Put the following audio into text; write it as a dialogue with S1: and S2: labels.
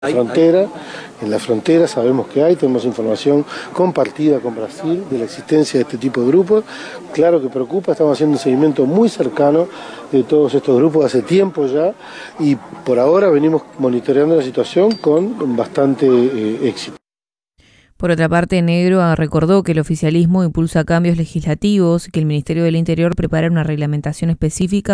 S1: En la frontera sabemos que tenemos información compartida con Brasil de la existencia de este tipo de grupos. Claro que preocupa, estamos haciendo un seguimiento muy cercano de todos estos grupos hace tiempo ya y por ahora venimos monitoreando la situación con bastante éxito.
S2: Por otra parte, Negro recordó que el oficialismo impulsa cambios legislativos y que el Ministerio del Interior prepara una reglamentación específica